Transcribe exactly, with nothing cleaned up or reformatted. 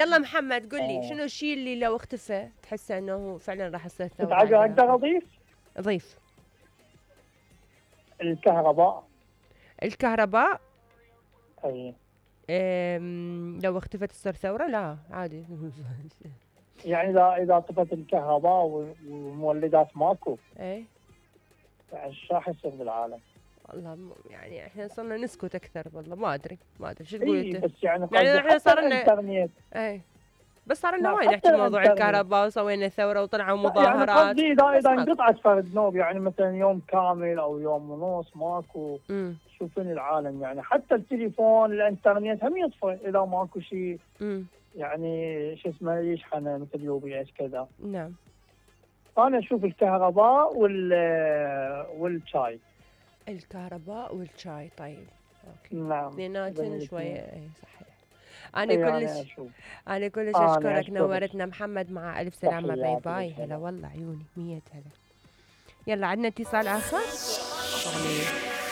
يلا محمد قل لي آه. شنو الشيء اللي لو اختفى تحس انه فعلا راح يصير ثوره أقدر على أقدر أضيف ضيف. الكهرباء. الكهرباء. أي. أم، لو اختفت تصير ثوره؟ لا عادي. يعني إذا إذا طفت الكهرباء والمولدات ماكو، ايه يعني إيش راح يصير بالعالم؟ والله م- يعني احنا صرنا نسكت اكثر، والله ما ادري ما ادري شو تقول اي انت. بس يعني يعني قصدي احنا حتى صار لنا الانترنت. ايه، بس صار لنا نعم وايد حتى نحكي بموضوع الانترنت. الكهرباء وسوينا ثوره وطلعوا لا يعني مظاهرات، قصدي اذا بس اذا ماكو. انقطعت فرد نوب، يعني مثلا يوم كامل او يوم ونص ماكو، امم شوفين العالم يعني حتى التليفون الانترنت هم يطفى اذا ماكو شيء، امم يعني شو اسمه يشحنه مثل يو بي اس كذا. نعم. انا اشوف الكهرباء وال والشاي. الكهرباء والشاي، طيب اوكي. نعم هذين اثنيناتن شويه الاثنين. اي صحيح. انا اي انا كلش اشوف. انا كلش انا اشكرك، اشكرك. نورتنا محمد، مع الف سلامه، باي تحياتي باي. هلا بالسلامة. والله عيوني مية هلا. يلا عندنا اتصال اخر.